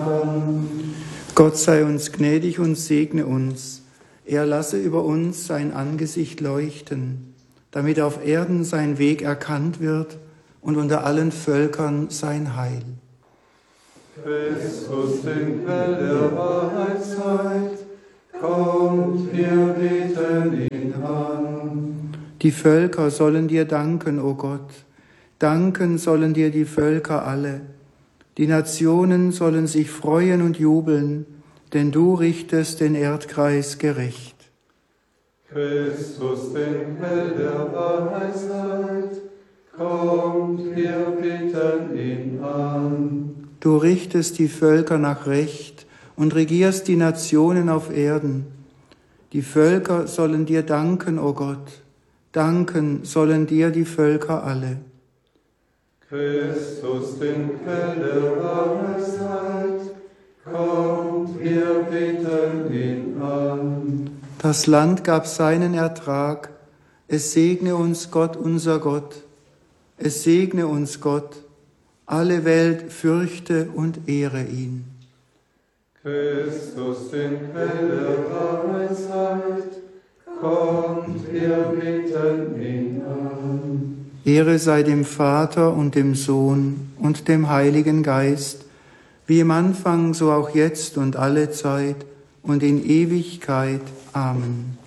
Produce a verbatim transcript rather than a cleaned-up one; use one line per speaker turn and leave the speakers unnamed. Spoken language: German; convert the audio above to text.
an. Gott sei uns gnädig und segne uns. Er lasse über uns sein Angesicht leuchten, damit auf Erden sein Weg erkannt wird und unter allen Völkern sein Heil.
Christus, den Quell der Wahrheit seid, kommt, wir beten ihn an.
Die Völker sollen dir danken, o Gott. Danken sollen dir die Völker alle. Die Nationen sollen sich freuen und jubeln, denn du richtest den Erdkreis gerecht.
Christus, den Quell der Wahrheit seid, kommt, wir bitten ihn an.
Du richtest die Völker nach Recht und regierst die Nationen auf Erden. Die Völker sollen dir danken, o Gott. Danken sollen dir die Völker alle.
Christus, den Quell der Wahrheit seid, kommt, wir beten ihn an.
Das Land gab seinen Ertrag. Es segne uns Gott, unser Gott. Es segne uns Gott. Alle Welt fürchte und ehre ihn.
Christus, den Quell der Wahrheit seid, kommt, wir bitten ihn an.
Ehre sei dem Vater und dem Sohn und dem Heiligen Geist, wie im Anfang, so auch jetzt und alle Zeit und in Ewigkeit. Amen.